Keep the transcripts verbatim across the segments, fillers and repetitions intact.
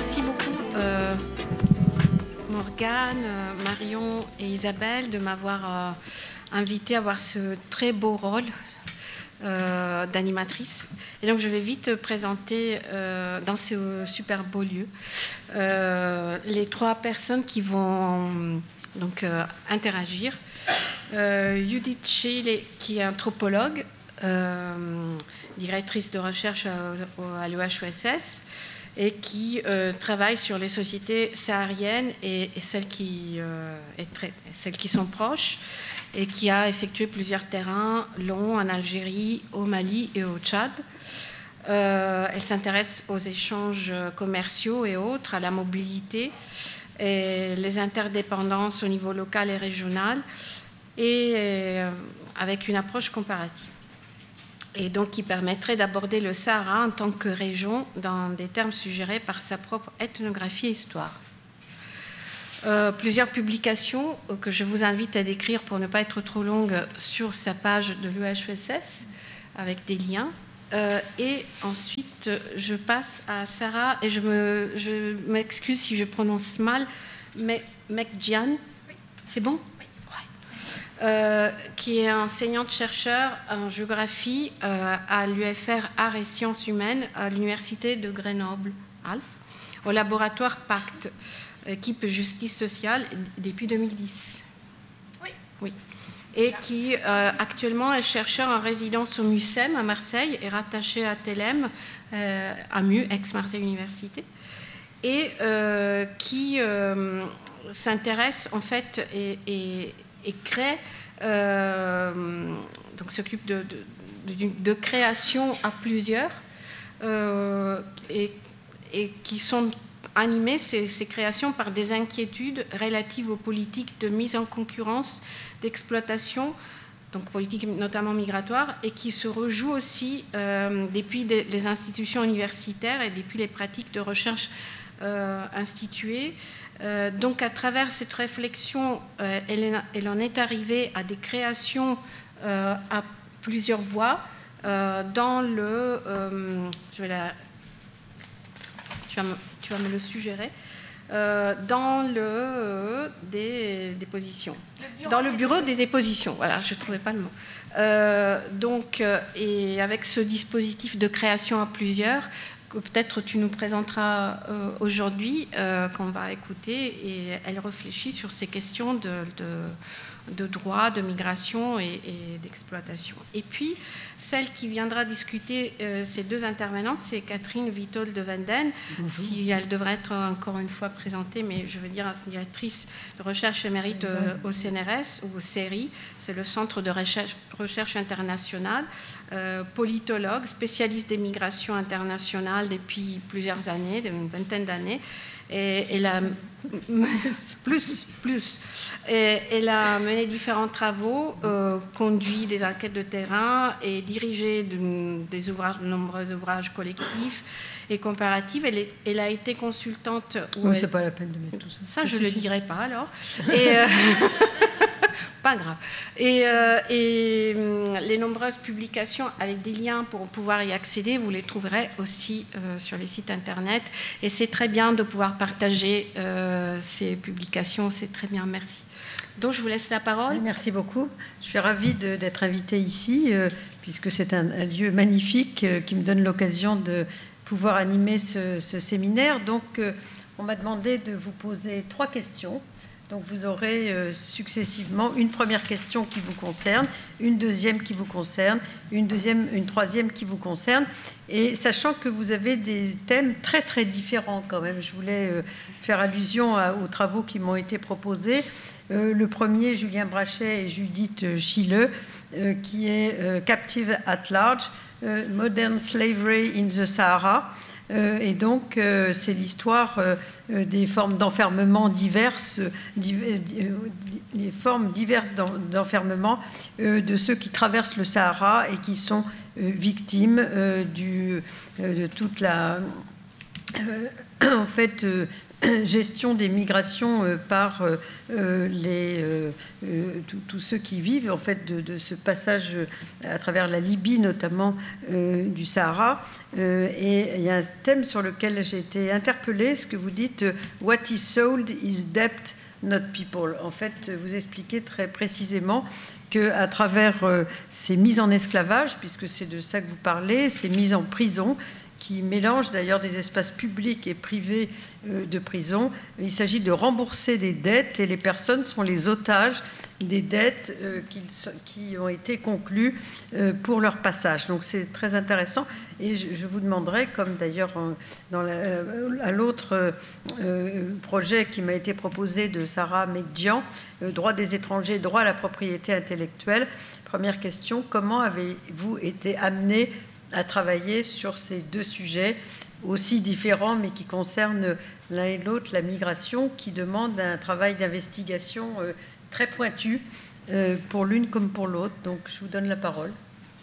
merci beaucoup, euh, Morgane, euh, Marion et Isabelle, de m'avoir euh, invité à avoir ce très beau rôle euh, d'animatrice. Et donc, je vais vite présenter euh, dans ce super beau lieu euh, les trois personnes qui vont donc, euh, interagir. Euh, Judith Scheele, qui est anthropologue, euh, directrice de recherche à, à l'E H E S S, et qui euh, travaille sur les sociétés sahariennes et, et celles, qui, euh, est très, celles qui sont proches, et qui a effectué plusieurs terrains longs en Algérie, au Mali et au Tchad. Euh, elle s'intéresse aux échanges commerciaux et autres, à la mobilité, et les interdépendances au niveau local et régional, et euh, avec une approche comparative. Et donc qui permettrait d'aborder le Sahara en tant que région dans des termes suggérés par sa propre ethnographie et histoire. Euh, plusieurs publications que je vous invite à décrire pour ne pas être trop longue sur sa page de l'E H E S S, avec des liens. Euh, et ensuite, je passe à Sarah, et je, me, je m'excuse si je prononce mal, mais Mekdjian, oui. C'est bon? Euh, qui est enseignante-chercheur en géographie euh, à l'U F R Arts et Sciences Humaines à l'Université de Grenoble-Alpes, au laboratoire Pacte, équipe justice sociale, depuis deux mille dix. Oui. Oui. Et qui euh, actuellement est chercheur en résidence au MUSEM à Marseille et rattaché à T L M, euh, à M U, ex-Marseille Université, et euh, qui euh, s'intéresse en fait et, et et crée, euh, donc s'occupe de, de, de, de création à plusieurs, euh, et, et qui sont animées, ces, ces créations, par des inquiétudes relatives aux politiques de mise en concurrence, d'exploitation, donc politiques notamment migratoires, et qui se rejouent aussi euh, depuis des, les institutions universitaires et depuis les pratiques de recherche euh, instituées. Euh, donc, à travers cette réflexion, euh, elle, elle en est arrivée à des créations euh, à plusieurs voies euh, dans le... Euh, je vais la, tu, vas me, tu vas me le suggérer. Euh, dans le euh, des dépositions. Le dans le bureau des dépositions. Voilà, je ne trouvais pas le mot. Euh, donc, euh, et avec ce dispositif de création à plusieurs, que peut-être tu nous présenteras euh, aujourd'hui, euh, qu'on va écouter, et elle réfléchit sur ces questions de, de, de droit, de migration et, et d'exploitation. Et puis, celle qui viendra discuter euh, ces deux intervenantes, c'est Catherine Witold de Vanden. Si elle devrait être encore une fois présentée, mais je veux dire directrice de recherche émérite euh, au C N R S ou au C R I, c'est le Centre de recherche, recherche internationale, euh, politologue, spécialiste des migrations internationales depuis plusieurs années, une vingtaine d'années. Et elle a plus, plus. Et elle a mené différents travaux, euh, conduit des enquêtes de terrain et dirigé de, des ouvrages, de nombreux ouvrages collectifs et comparatifs. Elle, est, elle a été consultante. Oui, elle... c'est pas la peine de mettre tout ça. Ça, je ne le dirai pas alors. Et, euh... pas grave. Et, euh, et euh, les nombreuses publications avec des liens pour pouvoir y accéder, vous les trouverez aussi euh, sur les sites internet. Et c'est très bien de pouvoir partager euh, ces publications. C'est très bien, merci. Donc, je vous laisse la parole. Merci beaucoup. Je suis ravie de, d'être invitée ici, euh, puisque c'est un, un lieu magnifique euh, qui me donne l'occasion de pouvoir animer ce, ce séminaire. Donc, euh, on m'a demandé de vous poser trois questions. Donc, vous aurez euh, successivement une première question qui vous concerne, une deuxième qui vous concerne, une deuxième, une troisième qui vous concerne. Et sachant que vous avez des thèmes très, très différents quand même, je voulais euh, faire allusion à, aux travaux qui m'ont été proposés. Euh, le premier, Julien Brachet et Judith Scheele, euh, qui est euh, Captive at Large, euh, Modern Slavery in the Sahara. Euh, et donc, euh, c'est l'histoire euh, des formes d'enfermement diverses, div- euh, les formes diverses d'en- d'enfermement euh, de ceux qui traversent le Sahara et qui sont euh, victimes euh, du, euh, de toute la... Euh, en fait... Euh, gestion des migrations euh, par euh, les, euh, euh, tous ceux qui vivent en fait de, de ce passage à travers la Libye, notamment euh, du Sahara. Euh, et il y a un thème sur lequel j'ai été interpellée, ce que vous dites, « What is sold is debt, not people ». En fait, vous expliquez très précisément qu'à travers euh, ces mises en esclavage, puisque c'est de ça que vous parlez, ces mises en prison, qui mélange d'ailleurs des espaces publics et privés de prison. Il s'agit de rembourser des dettes et les personnes sont les otages des dettes qui ont été conclues pour leur passage. Donc c'est très intéressant et je vous demanderai, comme d'ailleurs dans la, à l'autre projet qui m'a été proposé de Sarah Medjian, droit des étrangers, droit à la propriété intellectuelle. Première question, comment avez-vous été amené à travailler sur ces deux sujets aussi différents, mais qui concernent l'un et l'autre, la migration, qui demande un travail d'investigation très pointu pour l'une comme pour l'autre. Donc, je vous donne la parole.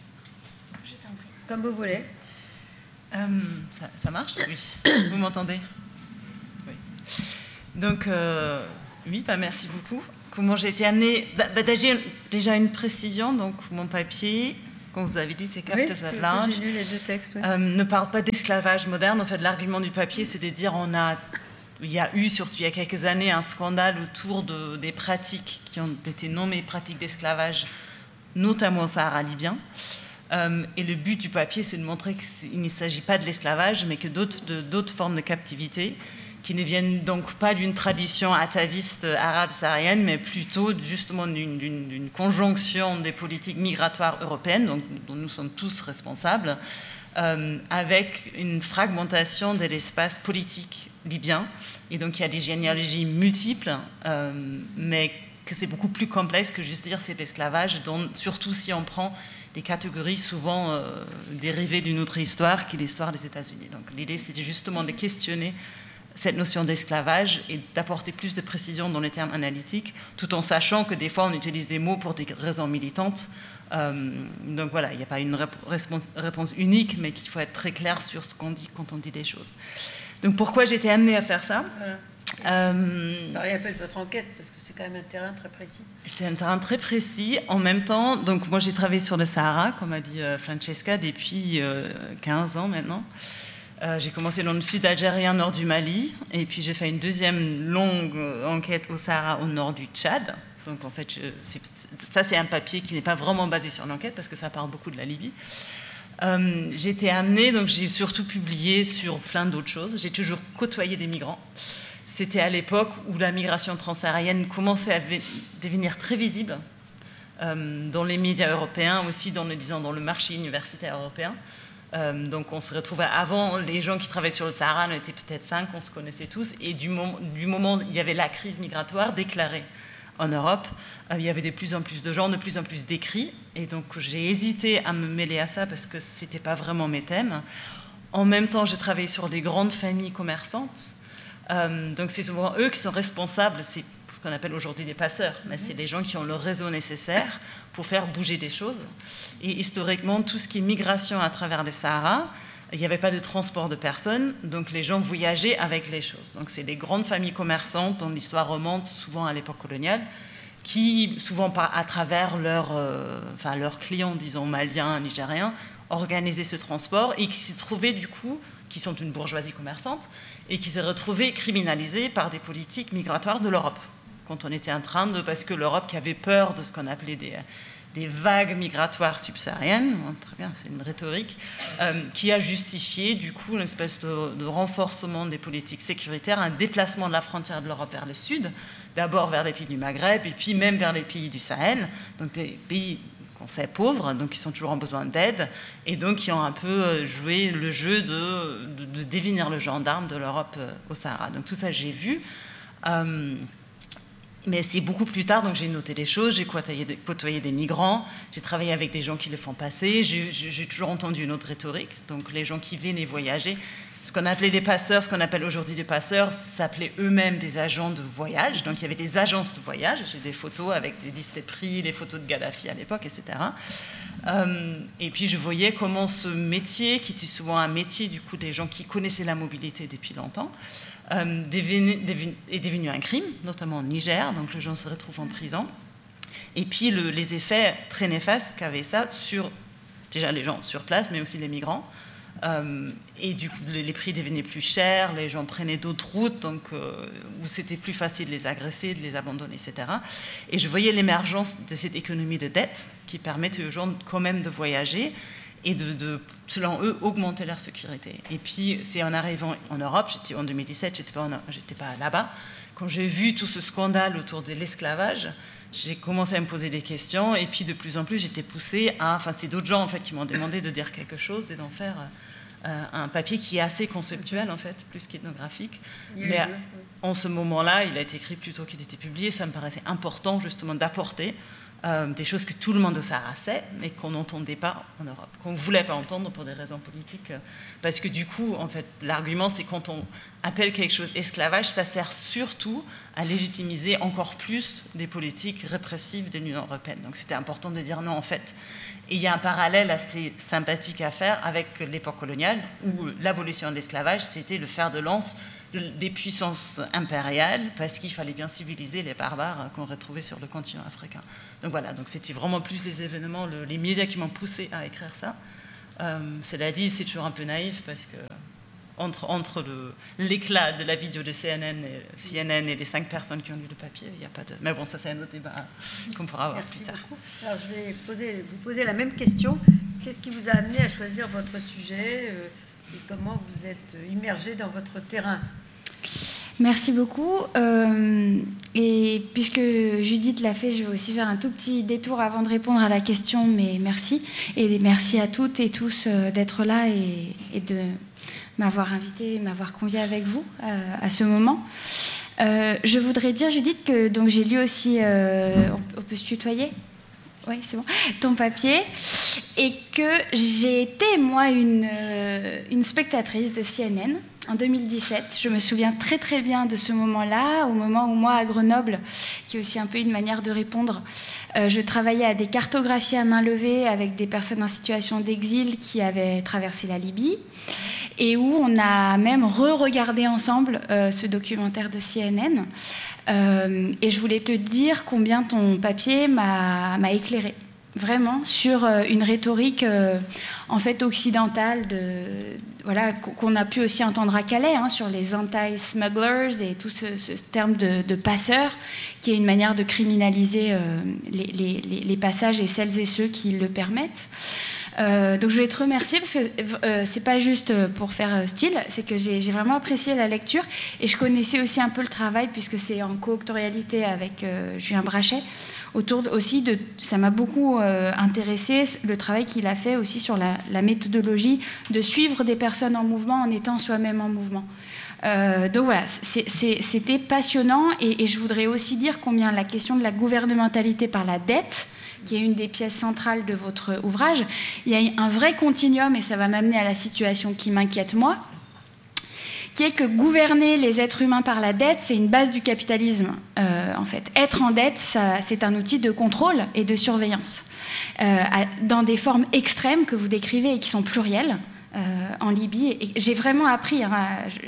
Je t'en prie. Comme vous voulez. Euh, ça, ça marche ? Oui. Vous m'entendez ? Oui. Donc, euh, oui, bah, merci beaucoup. Comment j'ai été amenée ? bah, Déjà une précision, donc mon papier... Comme vous avez dit, c'est Captors at Large. J'ai lu les deux textes. Oui. Euh, ne parle pas d'esclavage moderne. En fait, l'argument du papier, c'est de dire on a, il y a eu, surtout il y a quelques années, un scandale autour de, des pratiques qui ont été nommées pratiques d'esclavage, notamment au Sahara libyen. Euh, et le but du papier, c'est de montrer qu'il ne s'agit pas de l'esclavage, mais que d'autres, de, d'autres formes de captivité, qui ne viennent donc pas d'une tradition ataviste arabe saharienne, mais plutôt justement d'une, d'une, d'une conjonction des politiques migratoires européennes, donc, dont nous sommes tous responsables, euh, avec une fragmentation de l'espace politique libyen. Et donc il y a des généalogies multiples, euh, mais que c'est beaucoup plus complexe que juste dire c'est l'esclavage, dont, surtout si on prend des catégories souvent euh, dérivées d'une autre histoire, qui est l'histoire des États-Unis. Donc l'idée, c'était justement de questionner cette notion d'esclavage et d'apporter plus de précision dans les termes analytiques, tout en sachant que des fois on utilise des mots pour des raisons militantes. Euh, donc voilà, il n'y a pas une réponse, réponse unique, mais qu'il faut être très clair sur ce qu'on dit quand on dit des choses. Donc pourquoi j'ai été amenée à faire ça ? Voilà. Euh, Parlez un peu de votre enquête, parce que c'est quand même un terrain très précis. C'était un terrain très précis. En même temps, donc moi j'ai travaillé sur le Sahara, comme a dit euh, Francesca, depuis euh, quinze ans maintenant. Euh, j'ai commencé dans le sud algérien, nord du Mali, et puis j'ai fait une deuxième longue enquête au Sahara, au nord du Tchad. Donc en fait, je, c'est, ça c'est un papier qui n'est pas vraiment basé sur l'enquête, parce que ça parle beaucoup de la Libye. Euh, j'ai été amenée, donc j'ai surtout publié sur plein d'autres choses. J'ai toujours côtoyé des migrants. C'était à l'époque où la migration transsaharienne commençait à devenir très visible euh, dans les médias européens, aussi dans le, disons, dans le marché universitaire européen. Euh, donc on se retrouvait avant, les gens qui travaillaient sur le Sahara, on était peut-être cinq, on se connaissait tous, et du moment, du moment où il y avait la crise migratoire déclarée en Europe, euh, il y avait de plus en plus de gens, de plus en plus d'écrits, et donc j'ai hésité à me mêler à ça parce que ce n'était pas vraiment mes thèmes. En même temps, j'ai travaillé sur des grandes familles commerçantes, euh, donc c'est souvent eux qui sont responsables, c'est ce qu'on appelle aujourd'hui des passeurs, mais c'est les gens qui ont le réseau nécessaire pour faire bouger des choses. Et historiquement, tout ce qui est migration à travers les Sahara, il n'y avait pas de transport de personnes, donc les gens voyageaient avec les choses. Donc c'est des grandes familles commerçantes dont l'histoire remonte souvent à l'époque coloniale, qui, souvent à travers leurs euh, enfin, leurs clients, disons maliens, nigériens, organisaient ce transport et qui s'y trouvaient du coup, qui sont une bourgeoisie commerçante, et qui s'est retrouvée criminalisée par des politiques migratoires de l'Europe. Quand on était en train de... Parce que l'Europe qui avait peur de ce qu'on appelait des, des vagues migratoires subsahariennes, très bien, c'est une rhétorique, euh, qui a justifié du coup une espèce de, de renforcement des politiques sécuritaires, un déplacement de la frontière de l'Europe vers le sud, d'abord vers les pays du Maghreb, et puis même vers les pays du Sahel, donc des pays qu'on sait pauvres, donc qui sont toujours en besoin d'aide, et donc qui ont un peu joué le jeu de, de, de devenir le gendarme de l'Europe au Sahara. Donc tout ça, j'ai vu. Euh, Mais c'est beaucoup plus tard, donc j'ai noté des choses, j'ai côtoyé des, côtoyé des migrants, j'ai travaillé avec des gens qui le font passer, j'ai, j'ai toujours entendu une autre rhétorique, donc les gens qui venaient voyager, ce qu'on appelait les passeurs, ce qu'on appelle aujourd'hui des passeurs, s'appelaient eux-mêmes des agents de voyage. Donc il y avait des agences de voyage. J'ai des photos avec des listes de prix, les photos de Gaddafi à l'époque, et cetera. Euh, et puis je voyais comment ce métier, qui était souvent un métier du coup des gens qui connaissaient la mobilité depuis longtemps, euh, est devenu un crime, notamment au Niger. Donc les gens se retrouvent en prison. Et puis le, les effets très néfastes qu'avait ça sur déjà les gens sur place, mais aussi les migrants. Euh, et du coup, les, les prix devenaient plus chers, les gens prenaient d'autres routes, donc, euh, où c'était plus facile de les agresser, de les abandonner, et cetera. Et je voyais l'émergence de cette économie de dette qui permettait aux gens quand même de voyager et de, de, selon eux, augmenter leur sécurité. Et puis, c'est en arrivant en Europe, j'étais en deux mille dix-sept, j'étais pas, en, j'étais pas là-bas, quand j'ai vu tout ce scandale autour de l'esclavage, j'ai commencé à me poser des questions, et puis de plus en plus, j'étais poussée à... Enfin, c'est d'autres gens, en fait, qui m'ont demandé de dire quelque chose et d'en faire euh, un papier qui est assez conceptuel, en fait, plus qu'ethnographique. Mais à, en ce moment-là, il a été écrit plutôt qu'il était publié. Ça me paraissait important, justement, d'apporter euh, des choses que tout le monde au Sahara sait, mais qu'on n'entendait pas en Europe, qu'on ne voulait pas entendre pour des raisons politiques. Parce que du coup, en fait, l'argument, c'est quand on appelle quelque chose esclavage, ça sert surtout à légitimiser encore plus des politiques répressives de l'Union européenne. Donc c'était important de dire non, en fait. Et il y a un parallèle assez sympathique à faire avec l'époque coloniale, où l'abolition de l'esclavage, c'était le fer de lance des puissances impériales, parce qu'il fallait bien civiliser les barbares qu'on retrouvait sur le continent africain. Donc voilà, donc c'était vraiment plus les événements, le, les médias qui m'ont poussé à écrire ça. Euh, cela dit, c'est toujours un peu naïf, parce que entre, entre le, l'éclat de la vidéo de C N N et, C N N et les cinq personnes qui ont lu le papier, il n'y a pas de... Mais bon, ça c'est un autre débat qu'on pourra avoir Merci plus tard. Beaucoup. Alors je vais poser, vous poser la même question. Qu'est-ce qui vous a amené à choisir votre sujet euh, et comment vous êtes immergé dans votre terrain? Merci beaucoup. Euh, et puisque Judith l'a fait, je vais aussi faire un tout petit détour avant de répondre à la question, mais merci. Et merci à toutes et tous d'être là et, et de m'avoir invité, m'avoir convié avec vous euh, à ce moment. Euh, je voudrais dire, Judith, que donc, j'ai lu aussi... Euh, on, on peut se tutoyer ? Oui, c'est bon. Ton papier. Et que j'ai été, moi, une, une spectatrice de C N N en deux mille dix-sept. Je me souviens très, très bien de ce moment-là, au moment où moi, à Grenoble, qui est aussi un peu une manière de répondre, euh, je travaillais à des cartographies à main levée avec des personnes en situation d'exil qui avaient traversé la Libye, et où on a même re-regardé ensemble euh, ce documentaire de C N N. Euh, et je voulais te dire combien ton papier m'a, m'a éclairé, vraiment, sur euh, une rhétorique euh, en fait occidentale, de, voilà, qu'on a pu aussi entendre à Calais, hein, sur les anti-smugglers et tout ce, ce terme de, de passeurs, qui est une manière de criminaliser euh, les, les, les passages et celles et ceux qui le permettent. Euh, donc je voulais te remercier parce que euh, c'est pas juste pour faire style, c'est que j'ai, j'ai vraiment apprécié la lecture et je connaissais aussi un peu le travail puisque c'est en co-autorialité avec euh, Julien Brachet autour de, aussi de, ça m'a beaucoup euh, intéressé le travail qu'il a fait aussi sur la, la méthodologie de suivre des personnes en mouvement en étant soi-même en mouvement. Euh, donc voilà, c'est, c'est, c'était passionnant et, et je voudrais aussi dire combien la question de la gouvernementalité par la dette, qui est une des pièces centrales de votre ouvrage, il y a un vrai continuum, et ça va m'amener à la situation qui m'inquiète moi, qui est que gouverner les êtres humains par la dette, c'est une base du capitalisme, euh, en fait. Être en dette, ça, c'est un outil de contrôle et de surveillance, euh, dans des formes extrêmes que vous décrivez et qui sont plurielles. Euh, en Libye, et j'ai vraiment appris, hein,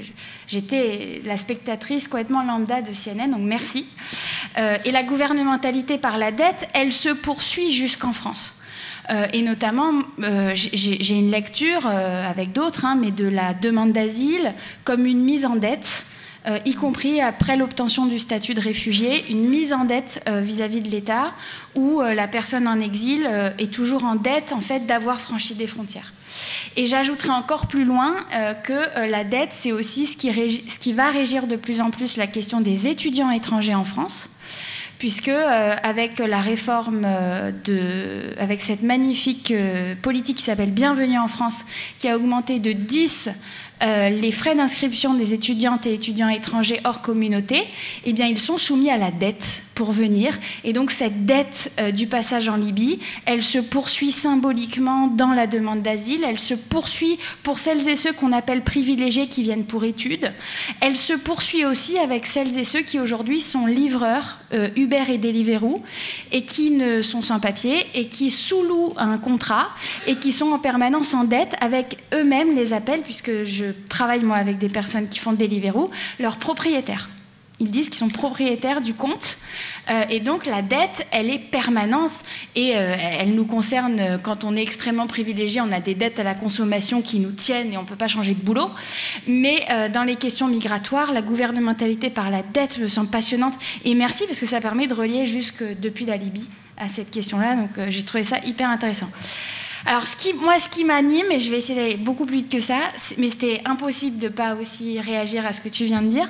j'étais la spectatrice complètement lambda de C N N, donc merci. Euh, et la gouvernementalité par la dette, elle se poursuit jusqu'en France. Euh, et notamment, euh, j'ai, j'ai une lecture euh, avec d'autres, hein, mais de la demande d'asile comme une mise en dette, euh, y compris après l'obtention du statut de réfugié, une mise en dette euh, vis-à-vis de l'État, où euh, la personne en exil euh, est toujours en dette en fait, d'avoir franchi des frontières. Et j'ajouterai encore plus loin euh, que euh, la dette, c'est aussi ce qui, régi- ce qui va régir de plus en plus la question des étudiants étrangers en France, puisque euh, avec la réforme, euh, de, avec cette magnifique euh, politique qui s'appelle Bienvenue en France, qui a augmenté de dix euh, les frais d'inscription des étudiantes et étudiants étrangers hors communauté, eh bien, ils sont soumis à la dette pour venir. Et donc, cette dette euh, du passage en Libye, elle se poursuit symboliquement dans la demande d'asile, elle se poursuit pour celles et ceux qu'on appelle privilégiés qui viennent pour études, elle se poursuit aussi avec celles et ceux qui aujourd'hui sont livreurs, euh, Uber et Deliveroo, et qui ne sont sans papier, et qui sous-louent un contrat, et qui sont en permanence en dette avec eux-mêmes, les appellent, puisque je travaille moi avec des personnes qui font Deliveroo, leurs propriétaires. Ils disent qu'ils sont propriétaires du compte. Euh, et donc, la dette, elle est permanente. Et euh, elle nous concerne euh, quand on est extrêmement privilégié. On a des dettes à la consommation qui nous tiennent et on ne peut pas changer de boulot. Mais euh, dans les questions migratoires, la gouvernementalité par la dette me semble passionnante. Et merci, parce que ça permet de relier jusque depuis la Libye à cette question-là. Donc, euh, j'ai trouvé ça hyper intéressant. Alors, ce qui, moi, ce qui m'anime, et je vais essayer d'aller beaucoup plus vite que ça, mais c'était impossible de ne pas aussi réagir à ce que tu viens de dire.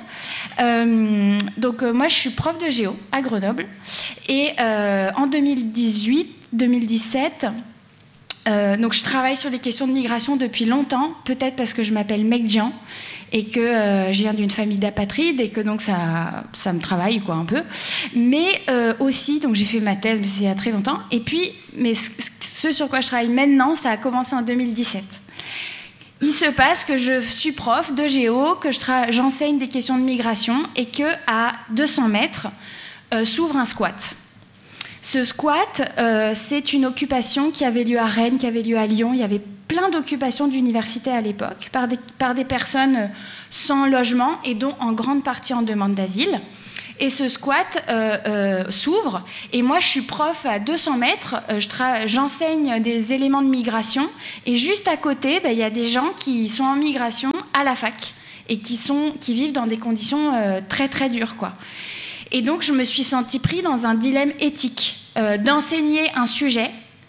Euh, donc, euh, moi, je suis prof de géo à Grenoble. Et euh, en deux mille dix-huit deux mille dix-sept, euh, donc, je travaille sur les questions de migration depuis longtemps, peut-être parce que je m'appelle Mekdjian, et que euh, je viens d'une famille d'apatrides et que donc ça, ça me travaille quoi un peu. Mais euh, aussi, donc j'ai fait ma thèse, mais c'est il y a très longtemps. Et puis, mais ce sur quoi je travaille maintenant, ça a commencé en deux mille dix-sept. Il se passe que je suis prof de géo, que je tra- j'enseigne des questions de migration et qu'à deux cents mètres euh, s'ouvre un squat. Ce squat, euh, c'est une occupation qui avait lieu à Rennes, qui avait lieu à Lyon. Il y avait plein d'occupations d'universités à l'époque par des, par des personnes sans logement et dont en grande partie en demande d'asile. Et ce squat euh, euh, s'ouvre. Et moi, je suis prof à deux cents mètres. Euh, je tra- j'enseigne des éléments de migration. Et juste à côté, ben, y a des gens qui sont en migration à la fac et qui, sont, qui vivent dans des conditions euh, très, très dures, quoi. Et donc, je me suis sentie prise dans un dilemme éthique euh, d'enseigner un sujet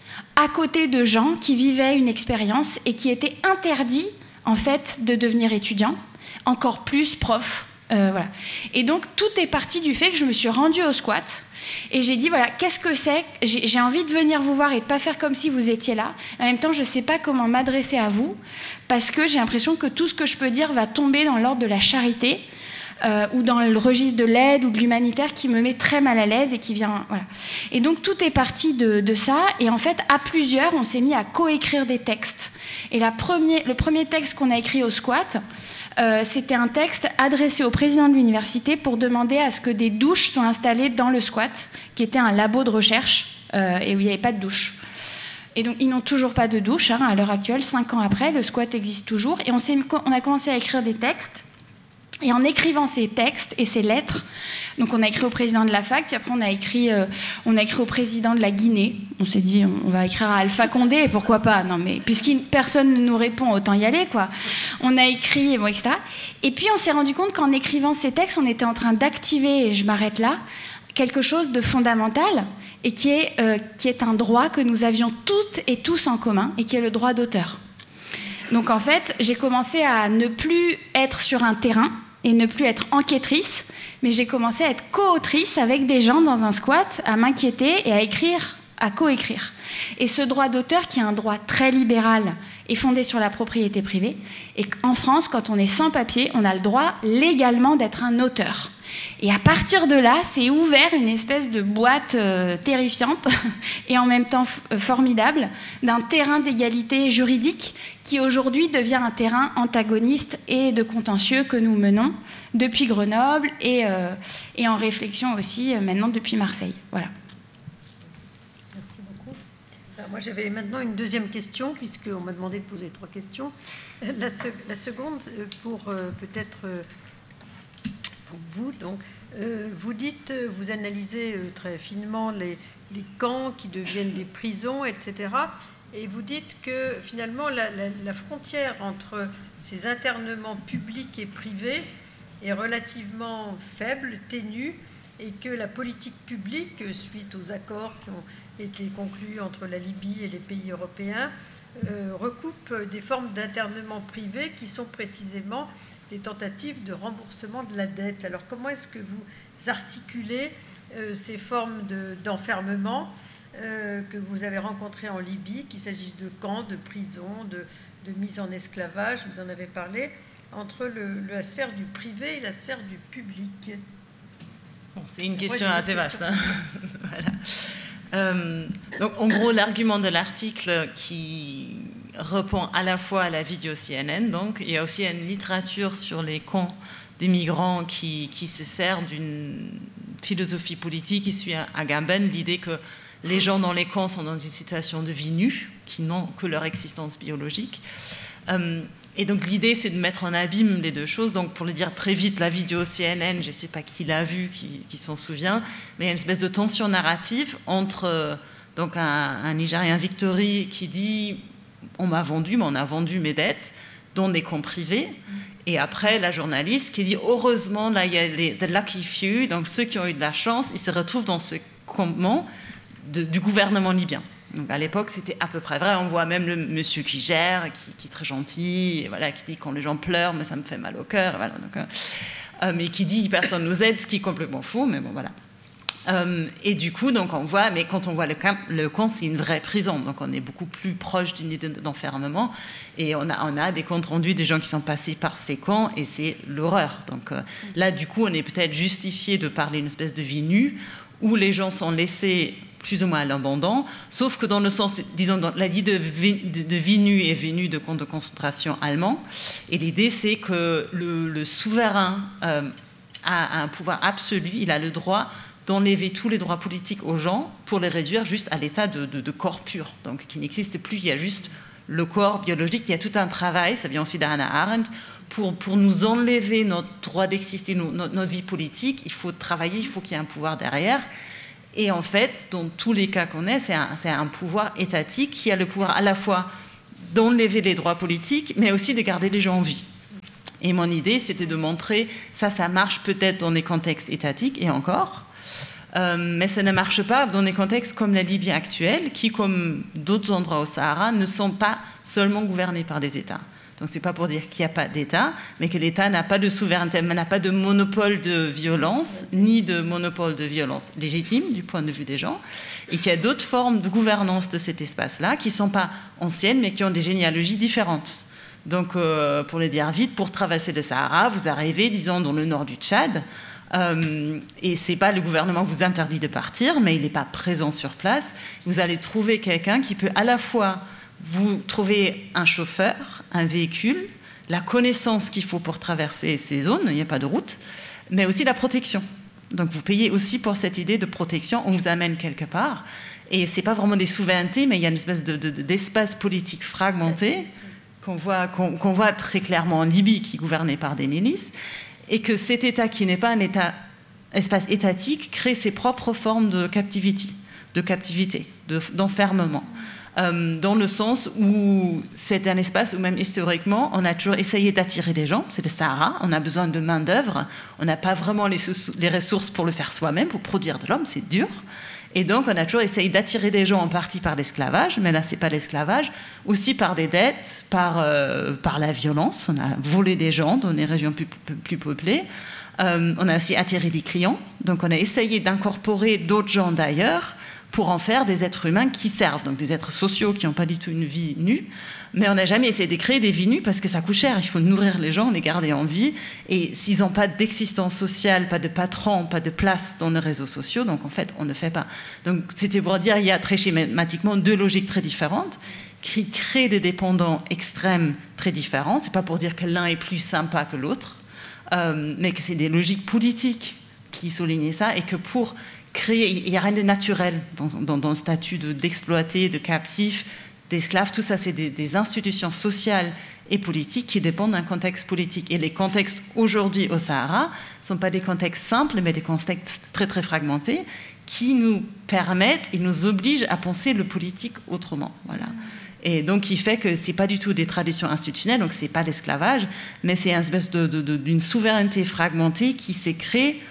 à côté de gens qui vivaient une expérience et qui étaient interdits, en fait, de devenir étudiants, encore plus profs. Euh, voilà. Et donc, tout est parti du fait que je me suis rendue au squat et j'ai dit, voilà, qu'est-ce que c'est ? j'ai, j'ai envie de venir vous voir et de ne pas faire comme si vous étiez là. En même temps, je ne sais pas comment m'adresser à vous parce que j'ai l'impression que tout ce que je peux dire va tomber dans l'ordre de la charité euh, ou dans le registre de l'aide ou de l'humanitaire qui me met très mal à l'aise et qui vient... Voilà. Et donc, tout est parti de, de ça. Et en fait, à plusieurs, on s'est mis à coécrire des textes. Et la premier, le premier texte qu'on a écrit au squat, euh, c'était un texte adressé au président de l'université pour demander à ce que des douches soient installées dans le squat, qui était un labo de recherche euh, et où il n'y avait pas de douche. Et donc, ils n'ont toujours pas de douche hein, à l'heure actuelle, cinq ans après, le squat existe toujours. Et on, s'est, on a commencé à écrire des textes. Et en écrivant ces textes et ces lettres, donc on a écrit au président de la fac, puis après on a écrit, euh, on a écrit au président de la Guinée. On s'est dit, on va écrire à Alpha Condé, et pourquoi pas ? Non, mais puisqu'une personne ne nous répond, autant y aller, quoi. On a écrit, bon, et cetera. Et puis on s'est rendu compte qu'en écrivant ces textes, on était en train d'activer, et je m'arrête là, quelque chose de fondamental, et qui est, euh, qui est un droit que nous avions toutes et tous en commun, et qui est le droit d'auteur. Donc en fait, j'ai commencé à ne plus être sur un terrain, et ne plus être enquêtrice, mais j'ai commencé à être co-autrice avec des gens dans un squat, à m'inquiéter et à écrire, à co-écrire. Et ce droit d'auteur, qui est un droit très libéral, est fondé sur la propriété privée. Et en France, quand on est sans papier, on a le droit légalement d'être un auteur. Et à partir de là, c'est ouvert une espèce de boîte euh, terrifiante et en même temps f- formidable d'un terrain d'égalité juridique qui aujourd'hui devient un terrain antagoniste et de contentieux que nous menons depuis Grenoble et, euh, et en réflexion aussi euh, maintenant depuis Marseille. Voilà. Merci beaucoup. Alors moi j'avais maintenant une deuxième question puisqu'on m'a demandé de poser trois questions. La, se- la seconde pour euh, peut-être... Euh, vous, donc, euh, vous dites, vous analysez euh, très finement les, les camps qui deviennent des prisons, et cetera. Et vous dites que finalement la, la, la frontière entre ces internements publics et privés est relativement faible, ténue, et que la politique publique, suite aux accords qui ont été conclus entre la Libye et les pays européens, euh, recoupe des formes d'internement privé qui sont précisément des tentatives de remboursement de la dette. Alors comment est-ce que vous articulez euh, ces formes de, d'enfermement euh, que vous avez rencontrées en Libye, qu'il s'agisse de camps, de prisons, de, de mise en esclavage, vous en avez parlé, entre le, la sphère du privé et la sphère du public. Bon, c'est une question ouais, assez vaste. Hein. Voilà. Euh, donc, en gros, l'argument de l'article qui répond à la fois à la vidéo C N N, donc, il y a aussi une littérature sur les camps des migrants qui, qui se sert d'une philosophie politique qui suit Agamben, l'idée que les gens dans les camps sont dans une situation de vie nue, qui n'ont que leur existence biologique. Euh, et donc l'idée, c'est de mettre en abîme les deux choses. Donc pour le dire très vite, la vidéo C N N, je ne sais pas qui l'a vue, qui, qui s'en souvient, mais il y a une espèce de tension narrative entre euh, donc un, un Nigérien Victory qui dit « on m'a vendu, mais on a vendu mes dettes », dont des camps privés. Et après, la journaliste qui dit « heureusement, là, il y a les the lucky few », donc ceux qui ont eu de la chance, ils se retrouvent dans ce campement de, du gouvernement libyen. Donc à l'époque, c'était à peu près vrai. On voit même le monsieur qui gère, qui, qui est très gentil, et voilà, qui dit quand les gens pleurent, mais ça me fait mal au cœur, voilà, donc, euh, mais qui dit personne nous aide, ce qui est complètement faux, mais bon voilà. Euh, et du coup, donc on voit, mais quand on voit le camp, le camp, c'est une vraie prison, donc on est beaucoup plus proche d'une idée d'enfermement, et on a, on a des comptes rendus des gens qui sont passés par ces camps, et c'est l'horreur. Donc euh, là, du coup, on est peut-être justifié de parler d'une espèce de vie nue, où les gens sont laissés plus ou moins à l'abandon, sauf que dans le sens, disons, dans la idée de vie, de, de vie nue est venue de camps de concentration allemands, et l'idée c'est que le, le souverain euh, a un pouvoir absolu, il a le droit d'enlever tous les droits politiques aux gens pour les réduire juste à l'état de, de, de corps pur, donc qui n'existe plus, il y a juste le corps biologique, il y a tout un travail, ça vient aussi d'Hannah Arendt, pour, pour nous enlever notre droit d'exister, notre, notre vie politique, il faut travailler, il faut qu'il y ait un pouvoir derrière. Et en fait, dans tous les cas qu'on ait, c'est un, c'est un pouvoir étatique qui a le pouvoir à la fois d'enlever les droits politiques, mais aussi de garder les gens en vie. Et mon idée, c'était de montrer, ça, ça marche peut-être dans des contextes étatiques, et encore, euh, mais ça ne marche pas dans des contextes comme la Libye actuelle, qui, comme d'autres endroits au Sahara, ne sont pas seulement gouvernés par des États. Donc ce n'est pas pour dire qu'il n'y a pas d'État, mais que l'État n'a pas de souveraineté, n'a pas de monopole de violence, ni de monopole de violence légitime du point de vue des gens, et qu'il y a d'autres formes de gouvernance de cet espace-là qui ne sont pas anciennes, mais qui ont des généalogies différentes. Donc euh, pour le dire vite, pour traverser le Sahara, vous arrivez, disons, dans le nord du Tchad, euh, et ce n'est pas le gouvernement vous interdit de partir, mais il n'est pas présent sur place. Vous allez trouver quelqu'un qui peut à la fois vous trouvez un chauffeur, un véhicule, la connaissance qu'il faut pour traverser ces zones, il n'y a pas de route, mais aussi la protection. Donc vous payez aussi pour cette idée de protection, on vous amène quelque part. Et ce n'est pas vraiment des souverainetés, mais il y a une espèce de, de, d'espace politique fragmenté qu'on voit, qu'on, qu'on voit très clairement en Libye, qui est gouverné par des milices, et que cet État, qui n'est pas un État, espace étatique, crée ses propres formes de captivité, de captivité, de, d'enfermement. Euh, dans le sens où c'est un espace où même historiquement, on a toujours essayé d'attirer des gens, c'est le Sahara, on a besoin de main-d'œuvre, on n'a pas vraiment les, les ressources pour le faire soi-même, pour produire de l'homme, c'est dur. Et donc, on a toujours essayé d'attirer des gens en partie par l'esclavage, mais là, ce n'est pas l'esclavage, aussi par des dettes, par, euh, par la violence. On a volé des gens dans les régions plus, plus, plus peuplées. Euh, on a aussi attiré des clients. Donc, on a essayé d'incorporer d'autres gens d'ailleurs pour en faire des êtres humains qui servent, donc des êtres sociaux qui n'ont pas du tout une vie nue. Mais on n'a jamais essayé de créer des vies nues parce que ça coûte cher, il faut nourrir les gens, les garder en vie. Et s'ils n'ont pas d'existence sociale, pas de patron, pas de place dans les réseaux sociaux, donc en fait, on ne fait pas. Donc c'était pour dire qu'il y a très schématiquement deux logiques très différentes qui créent des dépendants extrêmes très différents. Ce n'est pas pour dire que l'un est plus sympa que l'autre, euh, mais que c'est des logiques politiques qui soulignent ça et que pour créer, il n'y a rien de naturel dans, dans, dans le statut de, d'exploité, de captif, d'esclaves, tout ça, c'est des, des institutions sociales et politiques qui dépendent d'un contexte politique. Et les contextes aujourd'hui au Sahara ne sont pas des contextes simples, mais des contextes très, très fragmentés qui nous permettent et nous obligent à penser le politique autrement. Voilà. Et donc, il fait que ce n'est pas du tout des traditions institutionnelles, donc ce n'est pas l'esclavage, mais c'est une espèce de, de, de, d'une souveraineté fragmentée qui s'est créée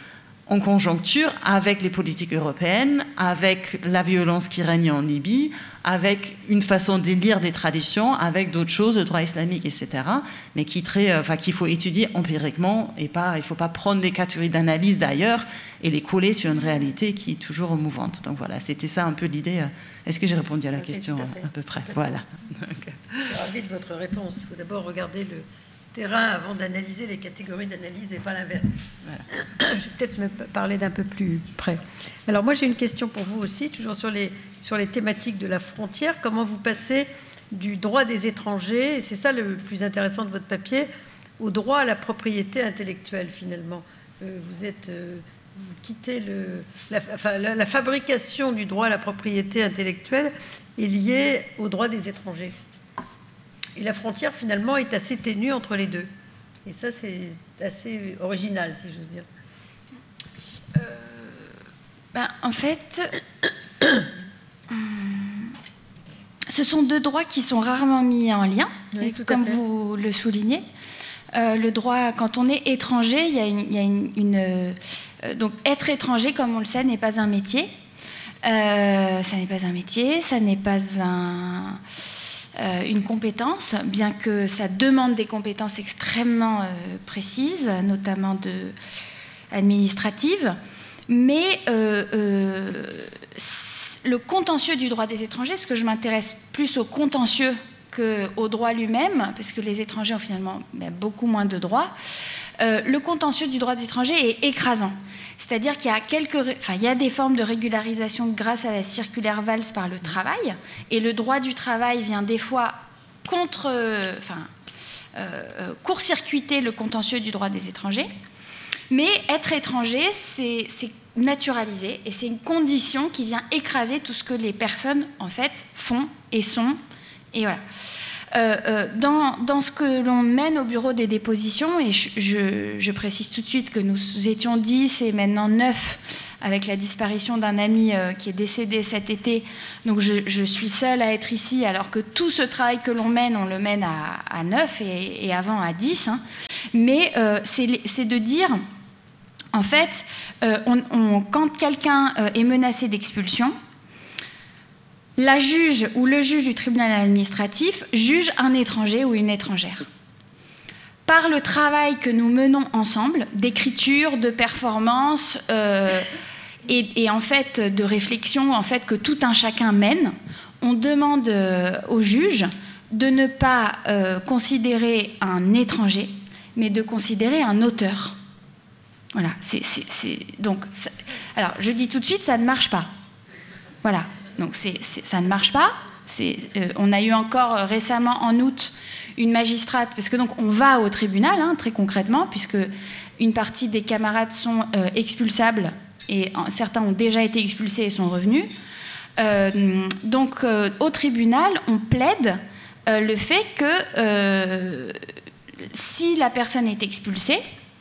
en conjoncture avec les politiques européennes, avec la violence qui règne en Libye, avec une façon de lire des traditions, avec d'autres choses, le droit islamique, et cetera, mais qui très, enfin, qu'il faut étudier empiriquement et pas, il ne faut pas prendre des catégories d'analyse d'ailleurs et les coller sur une réalité qui est toujours mouvante. Donc voilà, c'était ça un peu l'idée. Est-ce que j'ai répondu à la okay, question à, à peu près? Voilà. Je suis ravie de votre réponse. Il faut d'abord regarder le terrain avant d'analyser les catégories d'analyse et pas l'inverse. Voilà. Je vais peut-être me parler d'un peu plus près. Alors moi j'ai une question pour vous aussi, toujours sur les, sur les thématiques de la frontière. Comment vous passez du droit des étrangers, et c'est ça le plus intéressant de votre papier, au droit à la propriété intellectuelle finalement. Euh, vous êtes... Euh, vous quittez le... La, enfin, la, la fabrication du droit à la propriété intellectuelle est liée au droit des étrangers. Et la frontière, finalement, est assez ténue entre les deux. Et ça, c'est assez original, si j'ose dire. Euh, ben, en fait, ce sont deux droits qui sont rarement mis en lien, oui, tout comme vous le soulignez. Euh, le droit, quand on est étranger, il y a une... Il y a une, une euh, donc, être étranger, comme on le sait, n'est pas un métier. Euh, ça n'est pas un métier, ça n'est pas un... Euh, une compétence, bien que ça demande des compétences extrêmement euh, précises, notamment de, administratives. Mais euh, euh, le contentieux du droit des étrangers, parce que je m'intéresse plus au contentieux qu'au droit lui-même, parce que les étrangers ont finalement ben, beaucoup moins de droits, euh, le contentieux du droit des étrangers est écrasant. C'est-à-dire qu'il y a, quelques, enfin, il y a des formes de régularisation grâce à la circulaire Valls par le travail, et le droit du travail vient des fois contre, enfin, euh, court-circuiter le contentieux du droit des étrangers. Mais être étranger, c'est, c'est naturalisé, et c'est une condition qui vient écraser tout ce que les personnes, en fait, font et sont. Et voilà. Euh, euh, dans, dans ce que l'on mène au bureau des dépositions, et je, je, je précise tout de suite que nous étions dix et maintenant neuf avec la disparition d'un ami euh, qui est décédé cet été, donc je, je suis seule à être ici, alors que tout ce travail que l'on mène, on le mène à, à neuf et, et avant à dix, hein. Mais euh, c'est, c'est de dire, en fait, euh, on, on, quand quelqu'un euh, est menacé d'expulsion, la juge ou le juge du tribunal administratif juge un étranger ou une étrangère. Par le travail que nous menons ensemble, d'écriture, de performance euh, et, et en fait de réflexion en fait, que tout un chacun mène, on demande euh, au juge de ne pas euh, considérer un étranger, mais de considérer un auteur. Voilà. C'est, c'est, c'est, donc, ça, alors, je dis tout de suite, ça ne marche pas. Voilà. Donc c'est, c'est, ça ne marche pas. C'est, euh, on a eu encore euh, récemment en août une magistrate, parce que donc on va au tribunal hein, très concrètement, puisque une partie des camarades sont euh, expulsables et euh, certains ont déjà été expulsés et sont revenus. Euh, donc euh, au tribunal, on plaide euh, le fait que euh, si la personne est expulsée,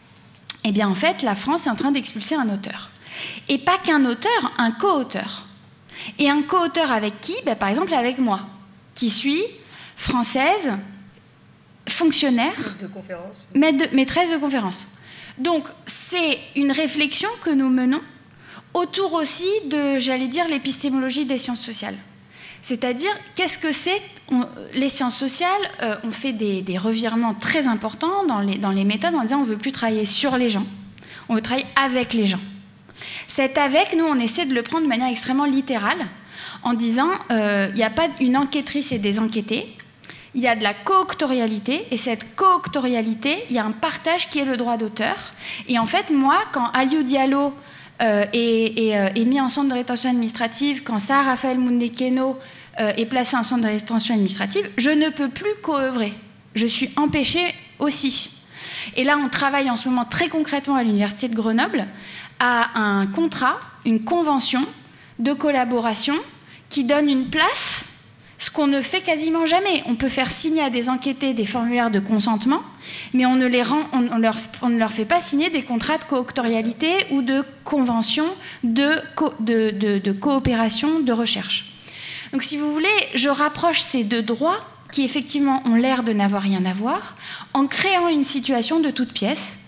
eh bien en fait la France est en train d'expulser un auteur. Et pas qu'un auteur, un co-auteur. Et un co-auteur avec qui? Ben, par exemple avec moi, qui suis française, fonctionnaire, de conférence. maître de, maîtresse de conférence. Donc c'est une réflexion que nous menons autour aussi de, j'allais dire, l'épistémologie des sciences sociales. C'est-à-dire, qu'est-ce que c'est on, les sciences sociales, euh, on fait des, des revirements très importants dans les, dans les méthodes en disant on ne veut plus travailler sur les gens, on veut travailler avec les gens. Cet avec, nous, on essaie de le prendre de manière extrêmement littérale, en disant il euh, n'y a pas une enquêtrice et des enquêtés, il y a de la cooctorialité, et cette cooctorialité, il y a un partage qui est le droit d'auteur. Et en fait, moi, quand Aliou Diallo euh, est, est, euh, est mis en centre de rétention administrative, quand Sarah Raphaël Mundekeno euh, est placé en centre de rétention administrative, je ne peux plus co-œuvrer. Je suis empêchée aussi. Et là, on travaille en ce moment très concrètement à l'Université de Grenoble à un contrat, une convention de collaboration qui donne une place, ce qu'on ne fait quasiment jamais. On peut faire signer à des enquêtés des formulaires de consentement, mais on ne, les rend, on, on leur, on ne leur fait pas signer des contrats de cooctorialité ou de convention de, co, de, de, de coopération de recherche. Donc si vous voulez, je rapproche ces deux droits qui effectivement ont l'air de n'avoir rien à voir, en créant une situation de toute pièce